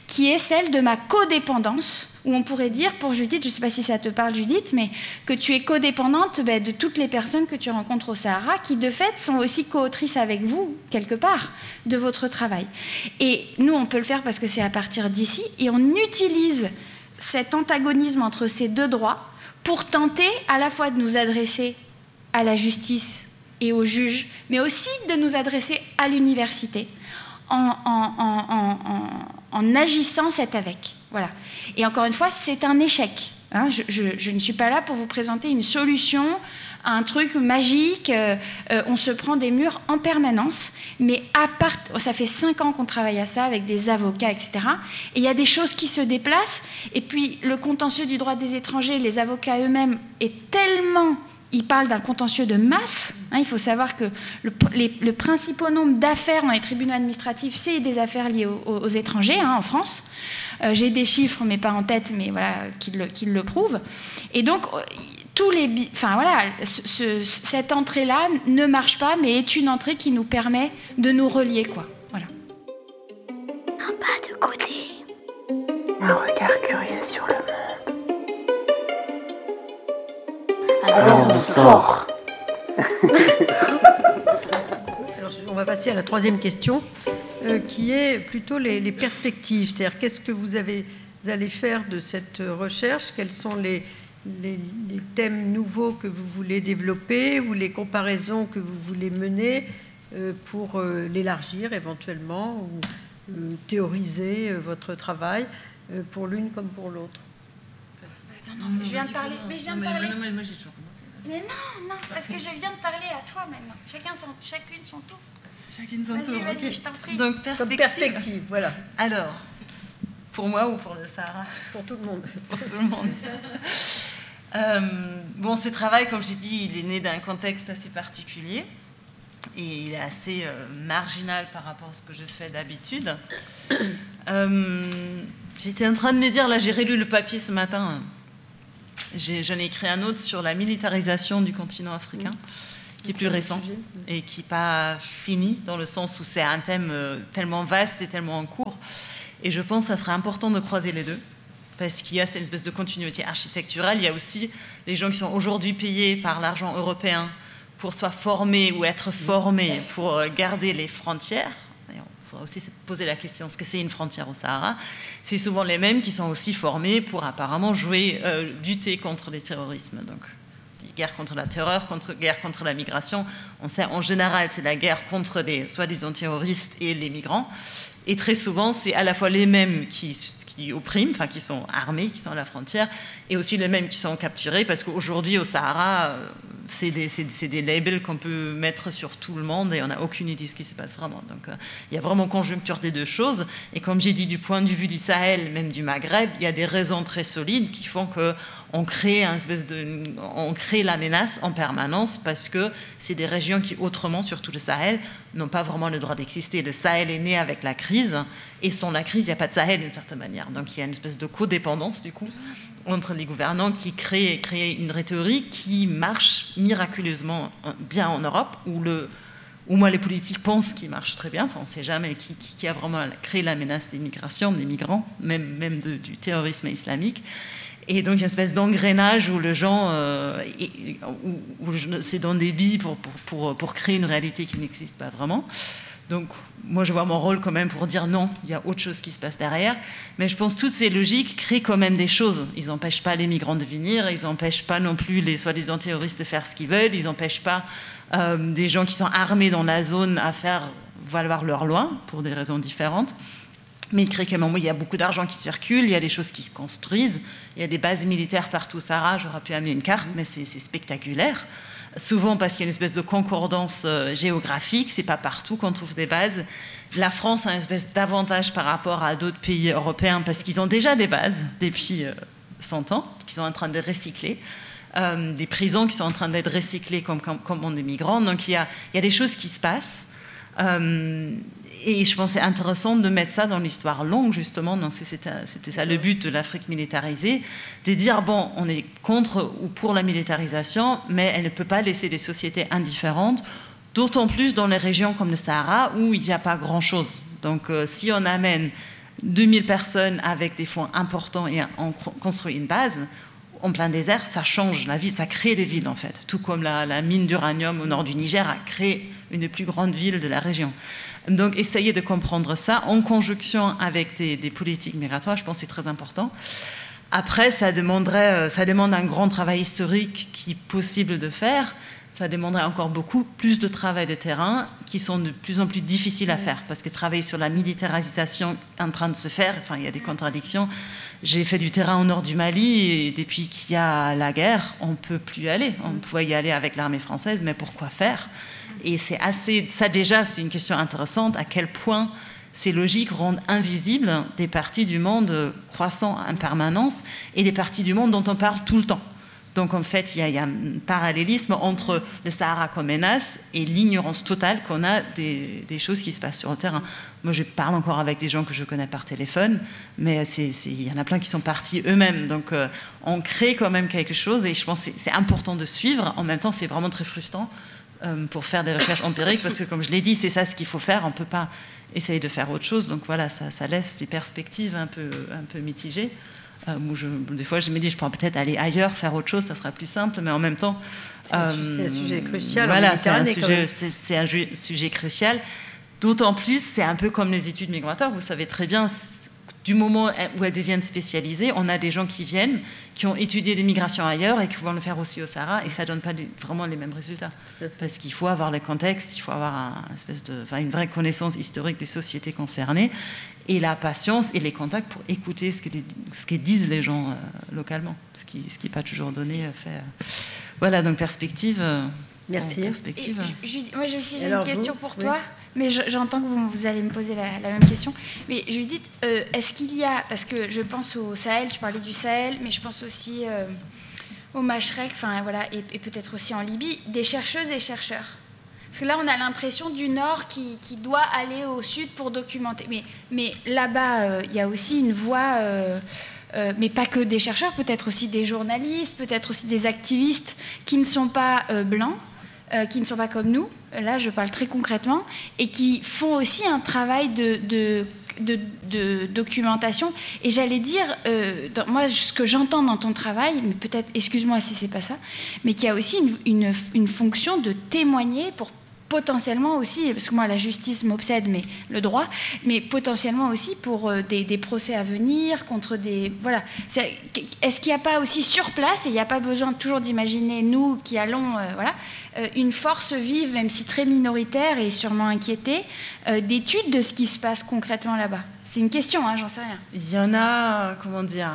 qui est celle de ma codépendance, où on pourrait dire pour Judith, je ne sais pas si ça te parle Judith, mais que tu es codépendante ben, de toutes les personnes que tu rencontres au Sahara, qui de fait sont aussi co-autrices avec vous, quelque part, de votre travail. Et nous, on peut le faire parce que c'est à partir d'ici, et on utilise cet antagonisme entre ces deux droits pour tenter à la fois de nous adresser à la justice et aux juges, mais aussi de nous adresser à l'université en, en, en, en, en agissant cet avec. Voilà. Et encore une fois, c'est un échec. Hein, je, je, je ne suis pas là pour vous présenter une solution, un truc magique. Euh, euh, on se prend des murs en permanence, mais à part, ça fait cinq ans qu'on travaille à ça avec des avocats, et cetera. Et il y a des choses qui se déplacent. Et puis le contentieux du droit des étrangers, les avocats eux-mêmes est tellement... Ils parlent d'un contentieux de masse. Hein, il faut savoir que le, les, le principal nombre d'affaires dans les tribunaux administratifs, c'est des affaires liées aux, aux étrangers, hein, en France. Euh, j'ai des chiffres, mais pas en tête, mais voilà, qui le, qui le prouvent. Et donc, tous les, enfin voilà, ce, ce, cette entrée-là ne marche pas, mais est une entrée qui nous permet de nous relier, quoi. Voilà. Un pas de côté, un regard curieux sur le monde. Alors on sort. Alors, on va passer à la troisième question, euh, qui est plutôt les, les perspectives. C'est-à-dire, qu'est-ce que vous, avez, vous allez faire de cette recherche? Quels sont les, les, les thèmes nouveaux que vous voulez développer ou les comparaisons que vous voulez mener euh, pour euh, l'élargir éventuellement ou euh, théoriser euh, votre travail euh, pour l'une comme pour l'autre? Non, non, je viens de parler. Mais je viens de parler. Non, mais moi j'ai toujours commencé. Mais non, non, parce que je viens de parler à toi maintenant. Chacun son, chacune son tour. Chacune son Vas-y, tour. vas-y, ok. je t'en prie. Donc Comme perspective. perspective, voilà, Alors, pour moi ou pour le Sahara? pour tout le monde. Pour tout le monde. euh, bon, ce travail, comme j'ai dit, il est né d'un contexte assez particulier et il est assez euh, marginal par rapport à ce que je fais d'habitude. Euh, J'étais en train de me dire, là j'ai relu le papier ce matin, j'en ai écrit un autre sur la militarisation du continent africain, qui est plus récent et qui n'est pas fini, dans le sens où c'est un thème tellement vaste et tellement en cours. Et je pense que ça serait important de croiser les deux, parce qu'il y a cette espèce de continuité architecturale. Il y a aussi les gens qui sont aujourd'hui payés par l'argent européen pour soit former ou être formés pour garder les frontières. Il faut aussi se poser la question, est-ce que c'est une frontière au Sahara? C'est souvent les mêmes qui sont aussi formés pour apparemment jouer, euh, lutter contre les terrorismes. Donc, guerre contre la terreur, contre, guerre contre la migration. On sait en général, c'est la guerre contre les soi-disant terroristes et les migrants. Et très souvent, c'est à la fois les mêmes qui, qui oppriment, enfin qui sont armés, qui sont à la frontière, et aussi les mêmes qui sont capturés, parce qu'aujourd'hui au Sahara, c'est des, c'est, c'est des labels qu'on peut mettre sur tout le monde et on n'a aucune idée de ce qui se passe vraiment. Donc euh, il y a vraiment conjoncture des deux choses. Et comme j'ai dit, du point de vue du Sahel, même du Maghreb, il y a des raisons très solides qui font qu'on crée, un espèce de, on crée la menace en permanence parce que c'est des régions qui, autrement, surtout le Sahel, n'ont pas vraiment le droit d'exister. Le Sahel est né avec la crise et sans la crise, il n'y a pas de Sahel d'une certaine manière. Donc il y a une espèce de codépendance, du coup, entre les gouvernants qui créent, créent une rhétorique qui marche miraculeusement bien en Europe, où, le, où moi les politiques pensent qu'il marche très bien, enfin on ne sait jamais qui, qui, qui a vraiment créé la menace des migrations, des migrants, même, même de, du terrorisme islamique. Et donc il y a une espèce d'engrenage où le gens, euh, et, où, où c'est dans des billes pour, pour, pour, pour créer une réalité qui n'existe pas vraiment. Donc, moi, je vois mon rôle quand même pour dire non, il y a autre chose qui se passe derrière. Mais je pense que toutes ces logiques créent quand même des choses. Ils n'empêchent pas les migrants de venir, ils n'empêchent pas non plus les soi-disant terroristes de faire ce qu'ils veulent, ils n'empêchent pas euh, des gens qui sont armés dans la zone à faire valoir leur loi, pour des raisons différentes. Mais il crée quand même, il y a beaucoup d'argent qui circule, il y a des choses qui se construisent, il y a des bases militaires partout au Sahara, j'aurais pu amener une carte, mais c'est, c'est spectaculaire. Souvent parce qu'il y a une espèce de concordance euh, géographique, c'est pas partout qu'on trouve des bases. La France a une espèce d'avantage par rapport à d'autres pays européens parce qu'ils ont déjà des bases depuis euh, cent ans, qu'ils sont en train de recycler, euh, des prisons qui sont en train d'être recyclées comme, comme, comme des migrants. Donc il y a, il y a des choses qui se passent. Euh, et je pense que c'est intéressant de mettre ça dans l'histoire longue, justement. Donc c'était, c'était ça le but de l'Afrique militarisée, de dire, bon, on est contre ou pour la militarisation, mais elle ne peut pas laisser des sociétés indifférentes, d'autant plus dans les régions comme le Sahara, où il n'y a pas grand-chose. Donc euh, si on amène deux mille personnes avec des fonds importants et on construit une base, en plein désert, ça change la ville, ça crée des villes en fait. Tout comme la, la mine d'uranium au nord du Niger a créé une des plus grandes villes de la région. Donc essayer de comprendre ça en conjonction avec des, des politiques migratoires, je pense que c'est très important. Après, ça demanderait, ça demande un grand travail historique qui est possible de faire. Ça demanderait encore beaucoup plus de travail de terrain qui sont de plus en plus difficiles à faire parce que travailler sur la militarisation en train de se faire, enfin il y a des contradictions. J'ai fait du terrain au nord du Mali et depuis qu'il y a la guerre, on ne peut plus y aller. On pouvait y aller avec l'armée française, mais pourquoi faire? Et c'est assez, ça déjà, c'est une question intéressante, à quel point ces logiques rendent invisibles des parties du monde croissant en permanence et des parties du monde dont on parle tout le temps. Donc en fait, il y, y a un parallélisme entre le Sahara comme menace et l'ignorance totale qu'on a des, des choses qui se passent sur le terrain. Moi, je parle encore avec des gens que je connais par téléphone, mais il y en a plein qui sont partis eux-mêmes. Donc euh, on crée quand même quelque chose et je pense que c'est important de suivre. En même temps, c'est vraiment très frustrant euh, pour faire des recherches empiriques parce que, comme je l'ai dit, c'est ça ce qu'il faut faire. On ne peut pas essayer de faire autre chose. Donc voilà, ça, ça laisse des perspectives un peu, un peu mitigées. Euh, je, des fois, je me dis, je pourrais peut-être aller ailleurs, faire autre chose, ça sera plus simple, mais en même temps... C'est un, euh, un sujet crucial. Voilà, c'est un, sujet, c'est, c'est un ju- sujet crucial. D'autant plus, c'est un peu comme les études migratoires, vous savez très bien, du moment où elles deviennent spécialisées, on a des gens qui viennent, qui ont étudié les migrations ailleurs et qui vont le faire aussi au Sahara, et ça ne donne pas les, vraiment les mêmes résultats. Parce qu'il faut avoir le contexte, il faut avoir un, une, espèce de, enfin, une vraie connaissance historique des sociétés concernées, et la patience et les contacts pour écouter ce que, ce que disent les gens euh, localement, ce qui n'est ce qui pas toujours donné, euh, fait. Euh. Voilà, donc perspective. Euh, Merci. Perspective. Et, je, je, moi, j'ai aussi Alors, une question vous, pour oui. toi, mais je, j'entends que vous, vous allez me poser la, la même question. Mais Judith, euh, est-ce qu'il y a, parce que je pense au Sahel, tu parlais du Sahel, mais je pense aussi euh, au Machrek, enfin voilà, et, et peut-être aussi en Libye, des chercheuses et chercheurs. Parce que là, on a l'impression du Nord qui, qui doit aller au Sud pour documenter. Mais, mais là-bas, il euh, y a aussi une voie, euh, euh, mais pas que des chercheurs, peut-être aussi des journalistes, peut-être aussi des activistes qui ne sont pas euh, blancs, euh, qui ne sont pas comme nous. Là, je parle très concrètement, et qui font aussi un travail de... de De, de documentation. Et j'allais dire, euh, dans, moi, ce que j'entends dans ton travail, mais peut-être, excuse-moi si c'est pas ça, mais qu'il y a aussi une, une, une fonction de témoigner pour potentiellement aussi, parce que moi la justice m'obsède, mais le droit, mais potentiellement aussi pour euh, des, des procès à venir, contre des... Voilà. C'est, est-ce qu'il n'y a pas aussi sur place, et il n'y a pas besoin toujours d'imaginer nous qui allons... Euh, voilà, euh, une force vive, même si très minoritaire et sûrement inquiétée, euh, d'études de ce qui se passe concrètement là-bas? C'est une question, hein, j'en sais rien. Il y en a, comment dire,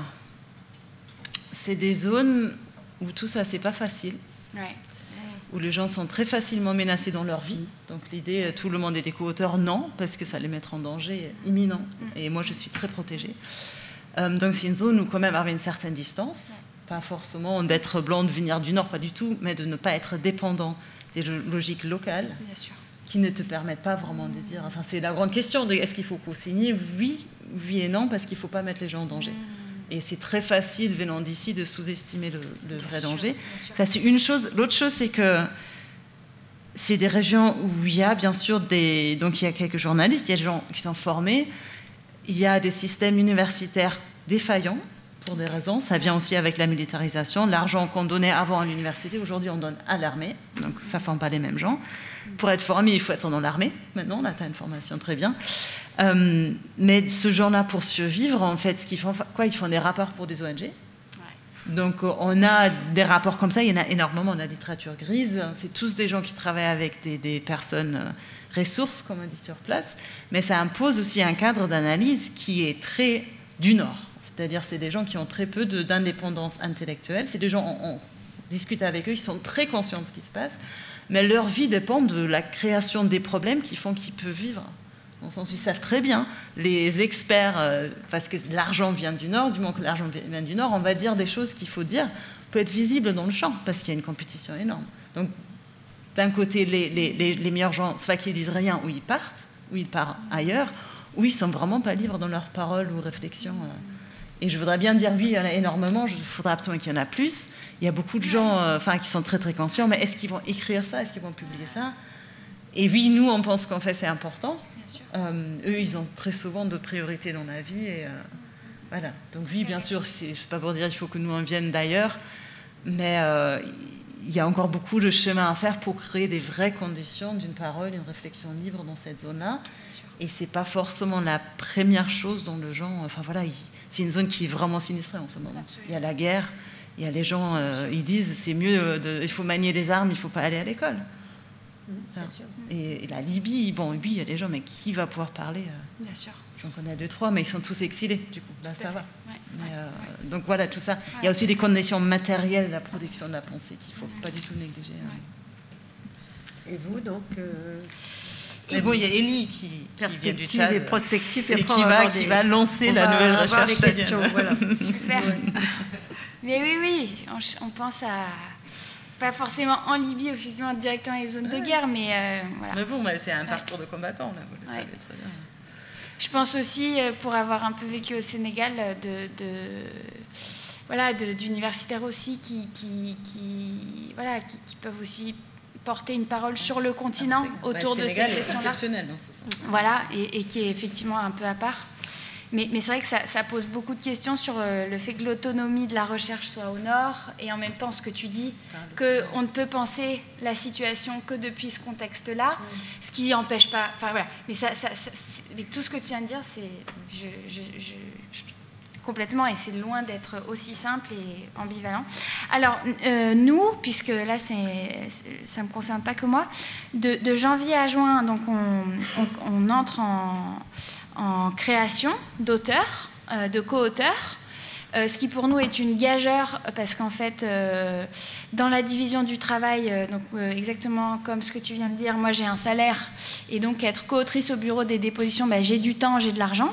c'est des zones où tout ça, c'est pas facile. Ouais. Où les gens sont très facilement menacés dans leur vie. Donc l'idée, tout le monde est des co-auteurs, non, parce que ça les mettra en danger imminent. Et moi, je suis très protégée. Euh, donc c'est une zone où quand même avoir une certaine distance, pas forcément d'être blanc, de venir du Nord, pas du tout, mais de ne pas être dépendant des logiques locales. Bien sûr. Qui ne te permettent pas vraiment de dire... Enfin, c'est la grande question, de, est-ce qu'il faut co-signer? Oui, oui et non, parce qu'il ne faut pas mettre les gens en danger. Mmh. Et c'est très facile, venant d'ici, de sous-estimer le, le vrai sûr, danger. Ça, c'est une chose. L'autre chose, c'est que c'est des régions où il y a, bien sûr, des... Donc, il y a quelques journalistes, il y a des gens qui sont formés, il y a des systèmes universitaires défaillants, pour des raisons. Ça vient aussi avec la militarisation. L'argent qu'on donnait avant à l'université, aujourd'hui, on donne à l'armée. Donc, ça ne forme pas les mêmes gens. Pour être formé, il faut être dans l'armée. Maintenant, là, tu as une formation très bien. Euh, mais ce genre-là, pour survivre, en fait, ce qu'ils font, quoi, ils font des rapports pour des O N G. Ouais. Donc, on a des rapports comme ça. Il y en a énormément. On a la littérature grise. C'est tous des gens qui travaillent avec des, des personnes euh, ressources, comme on dit sur place. Mais ça impose aussi un cadre d'analyse qui est très du Nord. C'est-à-dire, c'est des gens qui ont très peu de, d'indépendance intellectuelle. C'est des gens, on, on discute avec eux, ils sont très conscients de ce qui se passe. Mais leur vie dépend de la création des problèmes qui font qu'ils peuvent vivre. Dans le sens où ils savent très bien, les experts, euh, parce que l'argent vient du Nord, du moment que l'argent vient du Nord, on va dire des choses qu'il faut dire, peut être visible dans le champ, parce qu'il y a une compétition énorme. Donc, d'un côté, les, les, les, les meilleurs gens, soit qu'ils disent rien, ou ils partent, ou ils partent ailleurs, ou ils ne sont vraiment pas libres dans leurs paroles ou réflexions. Euh. Et je voudrais bien dire, oui, il y en a énormément, il faudrait absolument qu'il y en a plus. Il y a beaucoup de gens euh, enfin, qui sont très, très conscients, mais est-ce qu'ils vont écrire ça? Est-ce qu'ils vont publier ça? Et oui, nous, on pense qu'en fait, c'est important. Euh, eux, ils ont très souvent d'autres priorités dans la vie. Et, euh, voilà. Donc oui, bien sûr, c'est, c'est pas pour dire qu'il faut que nous en viennent d'ailleurs, mais euh, il y a encore beaucoup de chemin à faire pour créer des vraies conditions d'une parole, une réflexion libre dans cette zone-là. Et c'est pas forcément la première chose dont le gens... Enfin voilà, il, c'est une zone qui est vraiment sinistrée en ce moment. Absolument. Il y a la guerre, il y a les gens, euh, ils disent c'est mieux, de, il faut manier des armes, il faut pas aller à l'école. Bien sûr. Et, et la Libye, bon, oui, il y a des gens, mais qui va pouvoir parler euh, Bien sûr. J'en connais deux, trois, mais ils sont tous exilés, du coup. Là, ça va. Ouais. Mais, euh, ouais. Donc voilà, tout ça. Ouais. Il y a aussi des conditions matérielles de la production de la pensée qu'il ne faut ouais. pas du tout négliger. Ouais. Et vous, donc euh... Mais bon, il y a Élie qui, qui vient du Tchad et prospective et, et qui, va, qui des... va lancer on la va nouvelle recherche questions, voilà. Super. Ouais. Mais oui, oui, on, on pense à... Pas forcément en Libye, officiellement directement dans les zones ouais. de guerre, mais euh, voilà. Mais bon, c'est un ouais. parcours de combattant, là, vous le ouais. savez très bien. Je pense aussi, pour avoir un peu vécu au Sénégal, de, de, voilà, de, d'universitaires aussi qui, qui, qui, voilà, qui, qui peuvent aussi porter une parole sur le continent ah, autour bah, de ces questions-là. Le Sénégal est exceptionnel dans ce sens. Voilà, et, et qui est effectivement un peu à part. Mais, mais c'est vrai que ça, ça pose beaucoup de questions sur euh, le fait que l'autonomie de la recherche soit au nord, et en même temps ce que tu dis, qu'on ne peut penser la situation que depuis ce contexte-là, mmh. ce qui n'empêche pas... Enfin voilà, mais, ça, ça, ça, mais tout ce que tu viens de dire, c'est je, je, je, je, complètement, et c'est loin d'être aussi simple et ambivalent. Alors, euh, nous, puisque là, c'est, ça ne me concerne pas que moi, de, de janvier à juin, donc on, on, on entre en... en création d'auteurs, euh, de co-auteurs, euh, ce qui pour nous est une gageure parce qu'en fait, euh, dans la division du travail, euh, donc, euh, exactement comme ce que tu viens de dire, moi j'ai un salaire et donc être co-autrice au bureau des dépositions, bah, j'ai du temps, j'ai de l'argent.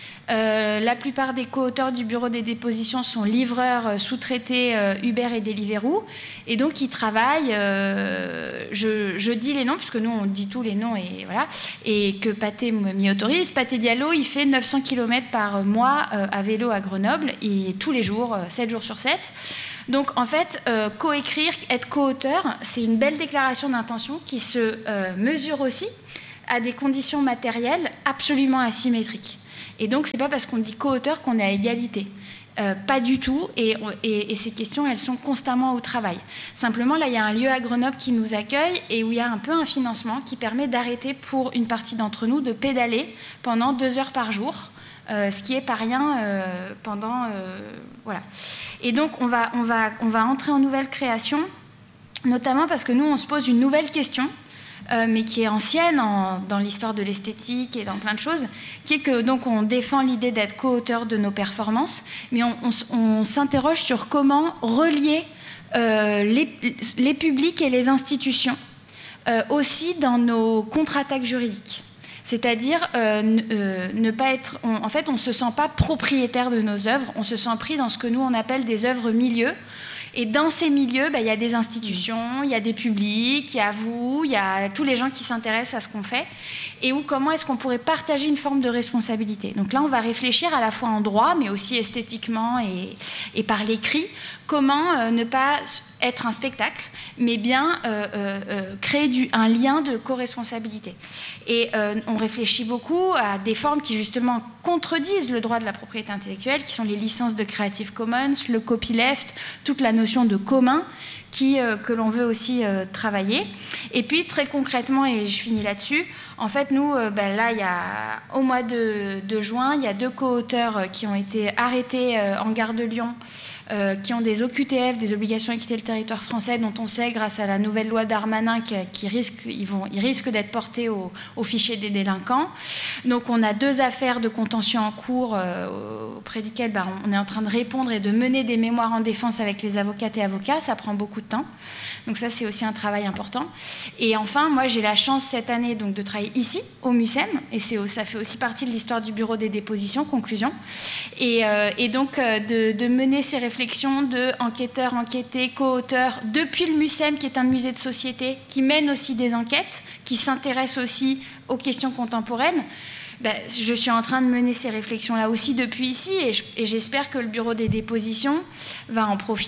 Euh, la plupart des co-auteurs du bureau des dépositions sont livreurs euh, sous-traités euh, Uber et Deliveroo, et donc ils travaillent, euh, je, je dis les noms, puisque nous on dit tous les noms, et voilà, et que Pathé m'y autorise. Pathé Diallo, il fait neuf cents kilomètres par mois euh, à vélo à Grenoble, et tous les jours, euh, sept jours sur sept. Donc en fait, euh, co-écrire, être co-auteur, c'est une belle déclaration d'intention qui se euh, mesure aussi à des conditions matérielles absolument asymétriques. Et donc, ce n'est pas parce qu'on dit co-auteur qu'on est à égalité. Euh, pas du tout. Et, et, et ces questions, elles sont constamment au travail. Simplement, là, il y a un lieu à Grenoble qui nous accueille et où il y a un peu un financement qui permet d'arrêter pour une partie d'entre nous de pédaler pendant deux heures par jour, euh, ce qui n'est pas rien euh, pendant... Euh, voilà. Et donc, on va, on, va, on va entrer en nouvelle création, notamment parce que nous, on se pose une nouvelle question, Euh, mais qui est ancienne en, dans l'histoire de l'esthétique et dans plein de choses, qui est que donc on défend l'idée d'être co-auteur de nos performances, mais on, on, on s'interroge sur comment relier euh, les, les publics et les institutions euh, aussi dans nos contre-attaques juridiques. C'est-à-dire euh, euh, ne pas être... On, en fait, on ne se sent pas propriétaire de nos œuvres, on se sent pris dans ce que nous, on appelle des œuvres milieux. Et dans ces milieux, bah, y a des institutions, il y a des publics, il y a vous, il y a tous les gens qui s'intéressent à ce qu'on fait. Et où, comment est-ce qu'on pourrait partager une forme de responsabilité. Donc là, on va réfléchir à la fois en droit, mais aussi esthétiquement et, et par l'écrit, comment euh, ne pas être un spectacle, mais bien euh, euh, créer du, un lien de co-responsabilité. Et euh, on réfléchit beaucoup à des formes qui, justement, contredisent le droit de la propriété intellectuelle, qui sont les licences de Creative Commons, le copyleft, toute la notion de commun, qui, euh, que l'on veut aussi euh, travailler. Et puis, très concrètement, et je finis là-dessus, en fait, nous, euh, ben, là, il y a, au mois de, de juin, il y a deux co-auteurs qui ont été arrêtés euh, en gare de Lyon, euh, qui ont des O Q T F, des obligations à quitter le territoire français, dont on sait, grâce à la nouvelle loi Darmanin, qui, qui risque, ils, vont, ils risquent d'être portés au, au fichier des délinquants. Donc, on a deux affaires de contentieux en cours euh, auprès desquelles ben, on est en train de répondre et de mener des mémoires en défense avec les avocates et avocats. Ça prend beaucoup de temps. Donc ça, c'est aussi un travail important. Et enfin, moi, j'ai la chance cette année donc, de travailler ici, au MUSEM, et c'est, ça fait aussi partie de l'histoire du bureau des dépositions, conclusion. Et, euh, et donc, euh, de, de mener ces réflexions de enquêteurs, enquêtés, co-auteurs, depuis le MUSEM, qui est un musée de société, qui mène aussi des enquêtes, qui s'intéresse aussi aux questions contemporaines. Ben, je suis en train de mener ces réflexions-là aussi depuis ici, et, je, et j'espère que le bureau des dépositions va en profiter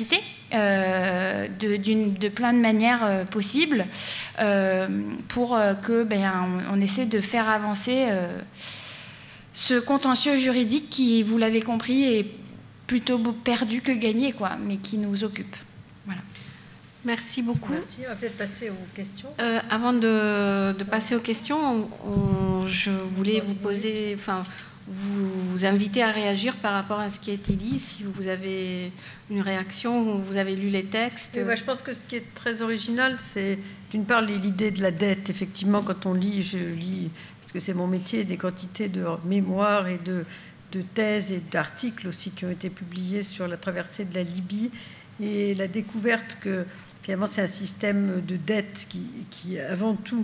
euh, de, d'une, de plein de manières euh, possibles euh, pour euh, que ben, on, on essaie de faire avancer euh, ce contentieux juridique qui, vous l'avez compris, est plutôt perdu que gagné, quoi, mais qui nous occupe. Voilà. Merci beaucoup. Merci. On va peut-être passer aux questions. Euh, avant de, de passer aux questions, on, je voulais vous poser, enfin, vous, vous inviter à réagir par rapport à ce qui a été dit. Si vous avez une réaction, vous avez lu les textes. Oui, bah, je pense que ce qui est très original, c'est d'une part l'idée de la dette. Effectivement, quand on lit, je lis, parce que c'est mon métier, des quantités de mémoires et de, de thèses et d'articles aussi qui ont été publiés sur la traversée de la Libye et la découverte que finalement, c'est un système de dette qui, qui avant tout,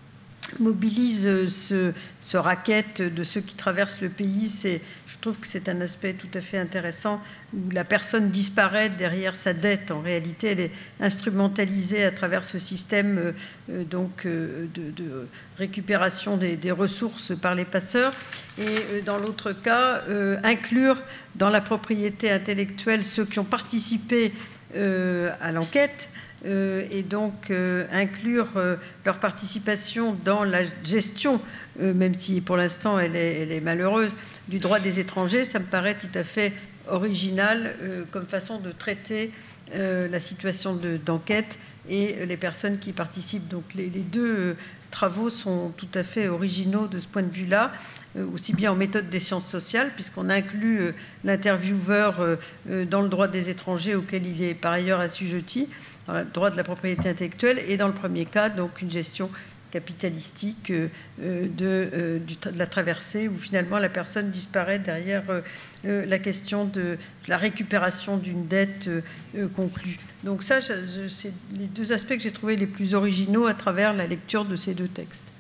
mobilise ce, ce racket de ceux qui traversent le pays. C'est, je trouve que c'est un aspect tout à fait intéressant où la personne disparaît derrière sa dette. En réalité, elle est instrumentalisée à travers ce système euh, donc, euh, de, de récupération des, des ressources par les passeurs. Et euh, dans l'autre cas, euh, inclure dans la propriété intellectuelle ceux qui ont participé euh, à l'enquête. Euh, et donc euh, inclure euh, leur participation dans la gestion, euh, même si pour l'instant elle est, elle est malheureuse, du droit des étrangers, ça me paraît tout à fait original euh, comme façon de traiter euh, la situation de, d'enquête et les personnes qui participent. Donc les, les deux euh, travaux sont tout à fait originaux de ce point de vue-là, euh, aussi bien en méthode des sciences sociales, puisqu'on inclut euh, l'intervieweur euh, euh, dans le droit des étrangers auquel il est par ailleurs assujetti, dans le droit de la propriété intellectuelle, et dans le premier cas, donc une gestion capitalistique euh, de, euh, du, de la traversée, où finalement la personne disparaît derrière euh, euh, la question de, de la récupération d'une dette euh, euh, conclue. Donc ça, je, je, c'est les deux aspects que j'ai trouvés les plus originaux à travers la lecture de ces deux textes.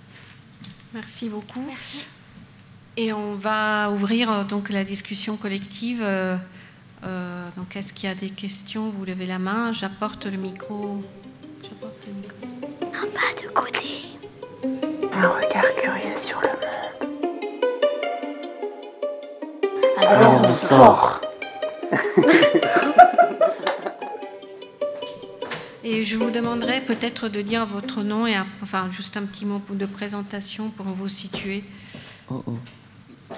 Merci beaucoup. Merci. Et on va ouvrir donc la discussion collective. Euh, Euh, donc, est-ce qu'il y a des questions? Vous levez la main. J'apporte le micro. J'apporte le micro. Un pas de côté. Un regard curieux sur le monde. Allez, on sort. Et je vous demanderai peut-être de dire votre nom et enfin juste un petit mot de présentation pour vous situer. Oh oh.